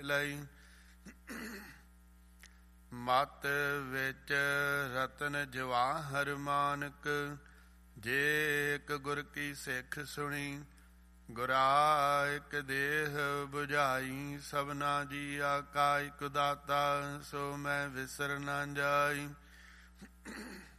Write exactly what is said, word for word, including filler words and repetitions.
ਲਈ। ਮਤ ਵਿੱਚ ਰਤਨ ਜਵਾਹਰ ਮਾਨਕ, ਜੇ ਇੱਕ ਗੁਰ ਕੀ ਸਿੱਖ ਸੁਣੀ। ਗੁਰਾ ਇੱਕ ਦੇਹ ਬੁਝਾਈ, ਸਭਨਾ ਜੀਆ ਕਾ ਇਕ ਦਾਤਾ, ਸੋ ਮੈਂ ਵਿਸਰ ਨਾ ਜਾਈ।